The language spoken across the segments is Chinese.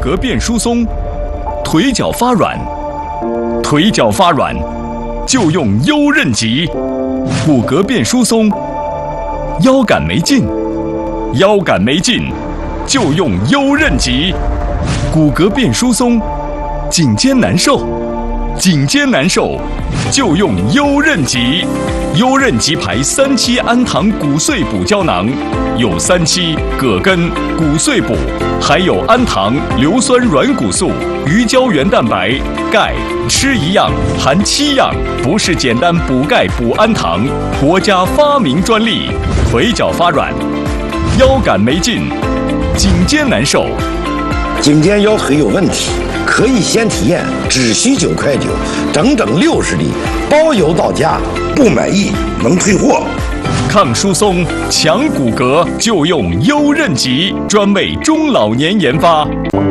骼变疏松，腿脚发软，腿脚发软就用优韧脊；骨骼变疏松，腰杆没劲，腰杆没劲就用优韧脊；骨骼变疏松，颈肩难受，颈肩难受就用优韧脊。优韧脊牌3期氨糖骨碎补胶囊，有3期葛根、骨碎补，还有氨糖、硫酸软骨素、鱼胶原蛋白、钙，吃一样含7样，不是简单补钙补氨糖，国家发明专利。腿脚发软，腰杆没劲，颈肩难受， 颈肩腰腿有问题，可以先体验，只需9.9块，整整60粒，包邮到家，不满意能退货。 抗疏松、强骨骼就用优韧脊，专为中老年研发。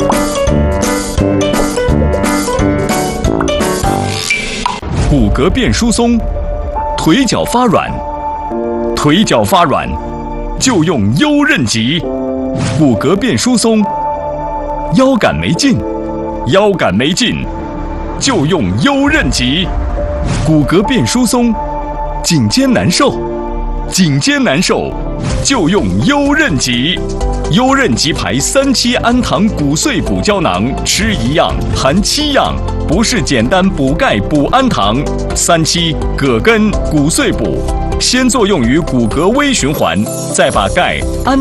骨骼变疏松，腿脚发软，腿脚发软就用优韧脊；骨骼变疏松，腰杆没劲，腰杆没劲就用优韧脊；骨骼变疏松，颈肩难受，颈肩难受就用优韧脊。优韧脊牌3期氨糖骨碎补胶囊，吃一样含7样，不是简单补钙补氨糖。3期葛根骨碎补，先作用于骨骼微循环，再把钙、氨